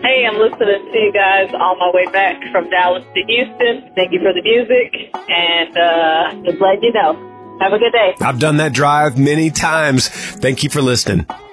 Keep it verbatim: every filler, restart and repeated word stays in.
Hey, I'm listening to you guys on my way back from Dallas to Houston. Thank you for the music, and uh, just letting you know. Have a good day. I've done that drive many times. Thank you for listening.